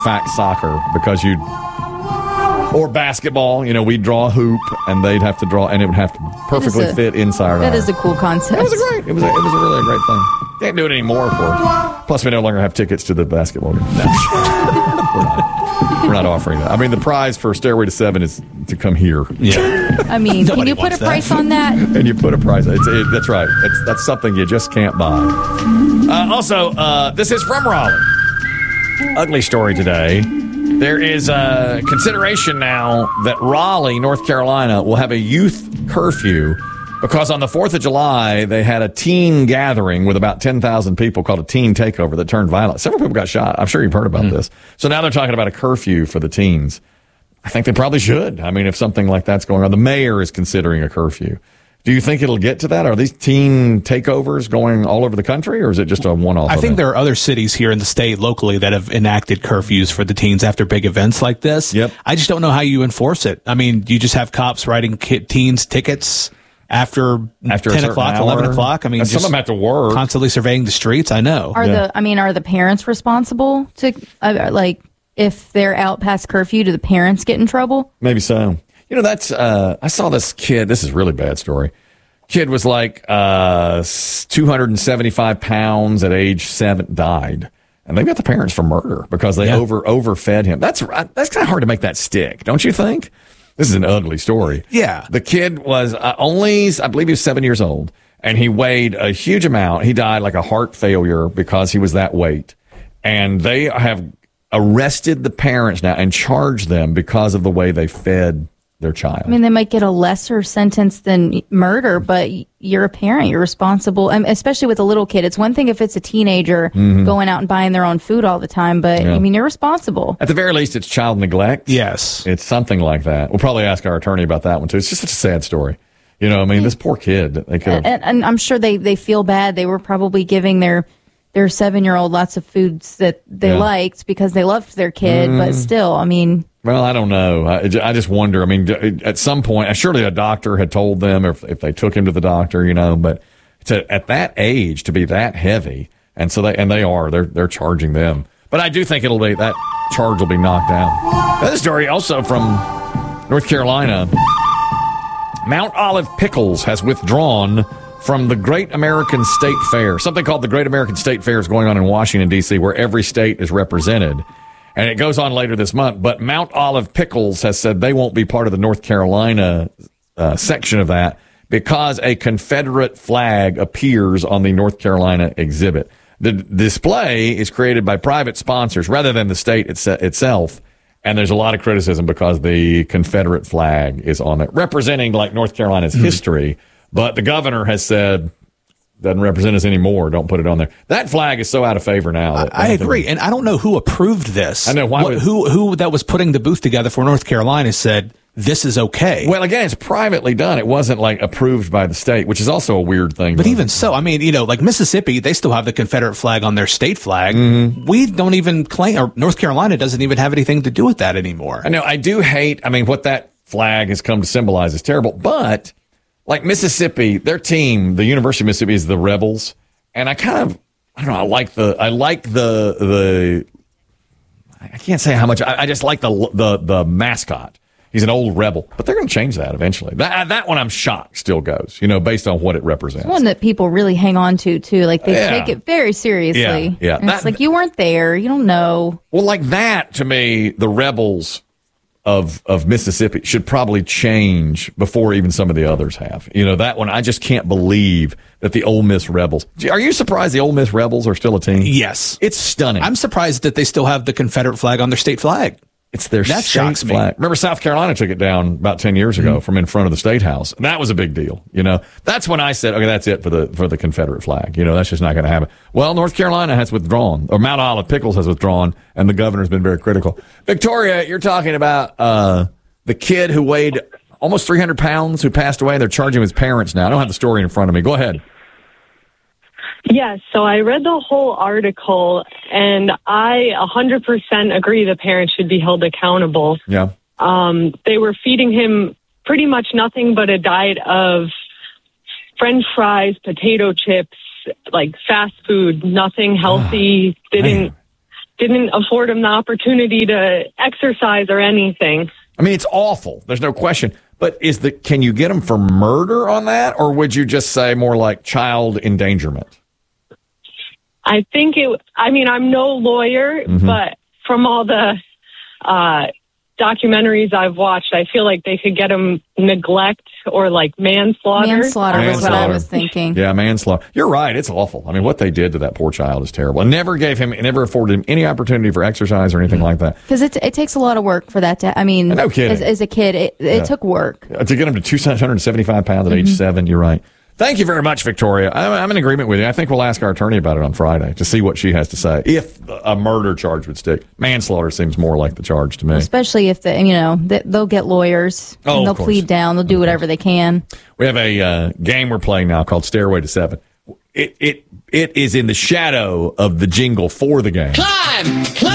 fact soccer because or basketball, we'd draw a hoop and they'd have to draw, and it would have to perfectly fit inside. That is a cool concept. It was a really great thing. Can't do it anymore, of course. Plus, we no longer have tickets to the basketball game. We're not offering that. I mean, the prize for Stairway to Seven is to come here. Yeah. I mean, can you put a price on that? And you put a price. That's right. That's something you just can't buy. Also, this is from Raleigh. Ugly story today. There is a consideration now that Raleigh, North Carolina, will have a youth curfew because on the 4th of July, they had a teen gathering with about 10,000 people called a teen takeover that turned violent. Several people got shot. I'm sure you've heard about this. So now they're talking about a curfew for the teens. I think they probably should. I mean, if something like that's going on, the mayor is considering a curfew. Do you think it'll get to that? Are these teen takeovers going all over the country, or is it just a one-off I think event? there are other cities here in the state locally that have enacted curfews for the teens after big events like this. Yep. I just don't know how you enforce it. I mean, do you just have cops writing teens tickets after 10 o'clock, 11 o'clock? I mean, some of them have to work. Constantly surveying the streets, I know. Are the parents responsible to, if they're out past curfew, do the parents get in trouble? Maybe so. That's, I saw this kid. This is a really bad story. Kid was like 275 pounds at age 7, died. And they got the parents for murder because they overfed him. That's kind of hard to make that stick, don't you think? This is an ugly story. Yeah. The kid was I believe he was 7 years old, and he weighed a huge amount. He died like a heart failure because he was that weight. And they have arrested the parents now and charged them because of the way they fed their child. I mean, they might get a lesser sentence than murder, but you're a parent. You're responsible, especially with a little kid. It's one thing if it's a teenager going out and buying their own food all the time, but I mean, you're responsible. At the very least, it's child neglect. Yes. It's something like that. We'll probably ask our attorney about that one, too. It's just such a sad story. This poor kid. They could have... and I'm sure they feel bad. They were probably giving their 7-year-old lots of foods that they liked because they loved their kid, but still, I mean... Well, I don't know. I just wonder. I mean, at some point, surely a doctor had told them if they took him to the doctor, but at that age to be that heavy, they're charging them. But I do think that charge will be knocked out. Another story also from North Carolina. Mount Olive Pickles has withdrawn from the Great American State Fair. Something called the Great American State Fair is going on in Washington, D.C., where every state is represented. And it goes on later this month. But Mount Olive Pickles has said they won't be part of the North Carolina section of that because a Confederate flag appears on the North Carolina exhibit. The display is created by private sponsors rather than the state itself. And there's a lot of criticism because the Confederate flag is on there, representing like North Carolina's history. But the governor has said, doesn't represent us anymore. Don't put it on there. That flag is so out of favor now. I agree. And I don't know who approved this. I know. Who that was putting the booth together for North Carolina said this is okay. Well, again, it's privately done. It wasn't like approved by the state, which is also a weird thing. But even so, I mean, like Mississippi, they still have the Confederate flag on their state flag. We don't even claim, or North Carolina doesn't even have anything to do with that anymore. I know. I do hate, what that flag has come to symbolize is terrible. But like Mississippi, their team, the University of Mississippi, is the Rebels. And I kind of, I like the I can't say how much, I just like the mascot. He's an old rebel, but they're going to change that eventually. That one I'm shocked still goes, based on what it represents. It's one that people really hang on to, too. Like, they take it very seriously. Yeah. And it's like, you weren't there. You don't know. Well, like that, to me, the Rebels of Mississippi should probably change before even some of the others have. That one, I just can't believe that the Ole Miss Rebels. Are you surprised the Ole Miss Rebels are still a team? Yes. It's stunning. I'm surprised that they still have the Confederate flag on their state flag. It's their that state shocks flag. me. Remember, South Carolina took it down about 10 years ago from in front of the State House. That was a big deal. That's when I said, okay, that's it for the Confederate flag. That's just not going to happen. Well, North Carolina has withdrawn, or Mount Olive Pickles has withdrawn, and the governor's been very critical. Victoria, you're talking about the kid who weighed almost 300 pounds who passed away. They're charging his parents now. I don't have the story in front of me. Go ahead. Yes, so I read the whole article, and I 100% agree the parents should be held accountable. Yeah. They were feeding him pretty much nothing but a diet of French fries, potato chips, like fast food, nothing healthy. Didn't didn't afford him the opportunity to exercise or anything. I mean, it's awful. There's no question. But can you get him for murder on that, or would you just say more like child endangerment? I think I'm no lawyer, but from all the documentaries I've watched, I feel like they could get him neglect or like manslaughter. Manslaughter was what I was thinking. Yeah, manslaughter. You're right. It's awful. I mean, what they did to that poor child is terrible. And never afforded him any opportunity for exercise or anything like that. Because it takes a lot of work for that to, no kidding. As a kid, it took work. To get him to 275 pounds at age 7, you're right. Thank you very much, Victoria. I'm in agreement with you. I think we'll ask our attorney about it on Friday to see what she has to say. If a murder charge would stick, manslaughter seems more like the charge to me. Especially if they'll get lawyers and they'll plead down. They'll do whatever they can. We have a game we're playing now called Stairway to 7. It is in the shadow of the jingle for the game. Climb!